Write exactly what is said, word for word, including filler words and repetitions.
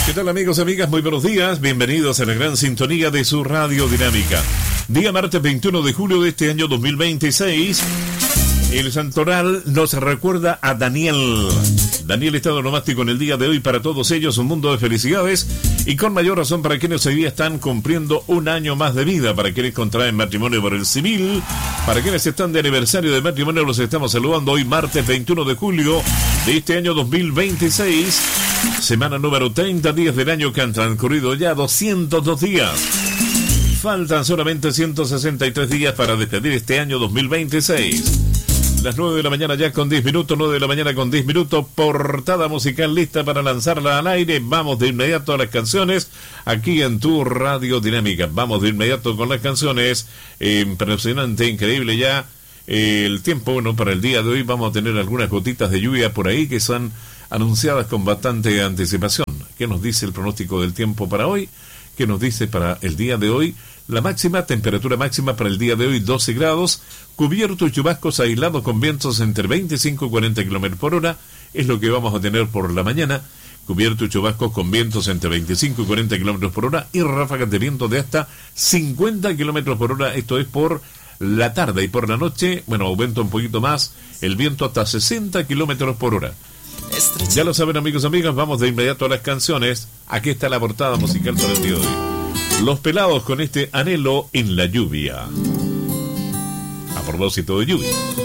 ¿Qué tal, amigos y amigas? Muy buenos días, bienvenidos a la gran sintonía de su Radio Dinámica. Día martes veintiuno de julio de este año dos mil veintiséis. El santoral nos recuerda a Daniel. Daniel está onomástico en el día de hoy. Para todos ellos un mundo de felicidades, y con mayor razón para quienes hoy día están cumpliendo un año más de vida, para quienes contraen matrimonio por el civil, para quienes están de aniversario de matrimonio. Los estamos saludando hoy martes veintiuno de julio de este año dos mil veintiséis, semana número treinta, días del año que han transcurrido ya doscientos dos días. Faltan solamente ciento sesenta y tres días para despedir este año dos mil veintiséis. Las nueve de la mañana ya con diez minutos, nueve de la mañana con diez minutos, portada musical lista para lanzarla al aire. Vamos de inmediato a las canciones aquí en tu Radio Dinámica. Vamos de inmediato con las canciones. Eh, impresionante, increíble ya eh, el tiempo. Bueno, para el día de hoy vamos a tener algunas gotitas de lluvia por ahí que son anunciadas con bastante anticipación. ¿Qué nos dice el pronóstico del tiempo para hoy? ¿Qué nos dice para el día de hoy? La máxima, temperatura máxima para el día de hoy, doce grados, cubiertos, chubascos aislados con vientos entre veinticinco y cuarenta kilómetros por hora, es lo que vamos a tener por la mañana, cubiertos y chubascos con vientos entre veinticinco y cuarenta kilómetros por hora, y ráfagas de viento de hasta cincuenta kilómetros por hora, esto es por la tarde, y por la noche, bueno, aumenta un poquito más, el viento hasta sesenta kilómetros por hora. Ya lo saben, amigos y amigas, vamos de inmediato a las canciones. Aquí está la portada musical para el día de hoy. Los Pelados con este Anhelo en la lluvia. A propósito de lluvia.